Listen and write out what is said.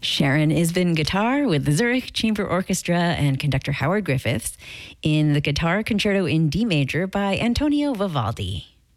Sharon Isbin guitar with the Zurich Chamber Orchestra and conductor Howard Griffiths in the Guitar Concerto in D major by Antonio Vivaldi.